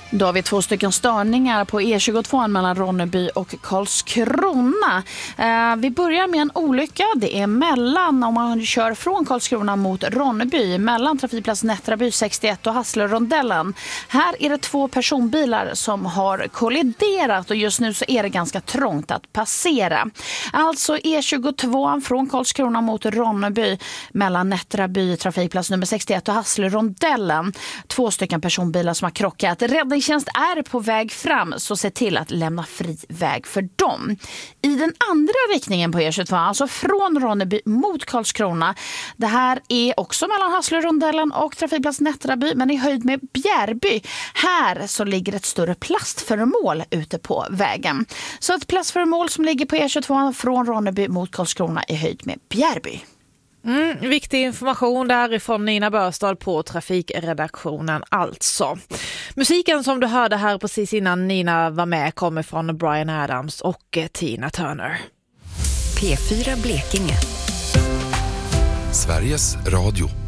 Då har vi 2 stycken störningar på E22 mellan Ronneby och Karlskrona. Vi börjar med en olycka. Det är mellan, om man kör från Karlskrona mot Ronneby, mellan trafikplats Nättraby 61 och Hasslörondellen. Här är det 2 personbilar som har kolliderat och just nu så är det ganska trångt att passera. Alltså E22 från Karlskrona mot Ronneby mellan Nättraby, trafikplats nummer 61 och Hasslörondellen. 2 stycken personbilar som har krockat. Räddningstjänst är på väg fram, så se till att lämna fri väg för dem. I den andra riktningen på E22, alltså från Ronneby mot Karlskrona. Det här är också mellan Hasslörondellen och trafikplats Nättraby, men i höjd med Bjärby. Här så ligger ett större plastföremål ute på vägen. Så ett plastföremål som ligger på E22 från Ronneby mot Karlskrona i höjd med Bjärby. Viktig information därifrån Nina Börstad på trafikredaktionen alltså. Musiken som du hörde här precis innan Nina var med kommer från Bryan Adams och Tina Turner. P4 Blekinge. Sveriges Radio.